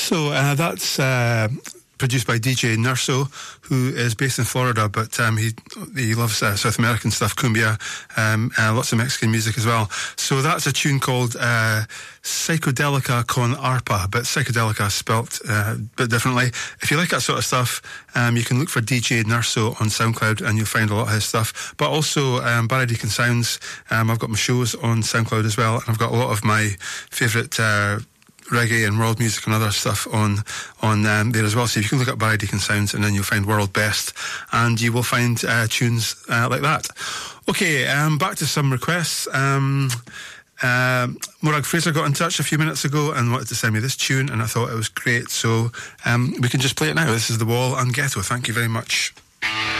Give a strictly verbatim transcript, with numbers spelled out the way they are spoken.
So uh, that's uh, produced by D J Nurso, who is based in Florida, but um, he he loves uh, South American stuff, cumbia, um, uh, lots of Mexican music as well. So that's a tune called uh, Psychodelica con Arpa, but Psychodelica spelt uh, a bit differently. If you like that sort of stuff, um, you can look for D J Nurso on SoundCloud and you'll find a lot of his stuff. But also um, Barry Deacon Sounds, um, I've got my shows on SoundCloud as well, and I've got a lot of my favourite uh, reggae and world music and other stuff on on um, there as well. So you can look up Barry Deacon Sounds and then you'll find World Best, and you will find uh, tunes uh, like that. Okay, um, back to some requests. Um, uh, Morag Fraser got in touch a few minutes ago and wanted to send me this tune, and I thought it was great. So um, we can just play it now. This is The Wall and Ghetto. Thank you very much.